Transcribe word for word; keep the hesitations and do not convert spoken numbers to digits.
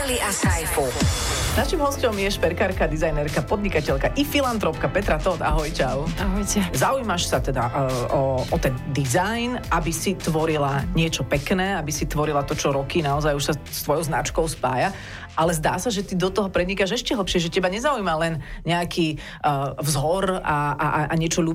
Evely a Saifu. Naším hosťom je šperkárka, dizajnerka, podnikateľka i filantropka Petra Todt. Ahoj, čau. Ahojte. Zaujímaš sa teda uh, o, o ten dizajn, aby si tvorila niečo pekné, aby si tvorila to, čo roky naozaj už sa s tvojou značkou spája. Ale zdá sa, že ty do toho prenikáš ešte hlbšie, že teba nezaujíma len nejaký uh, vzor a, a, a niečo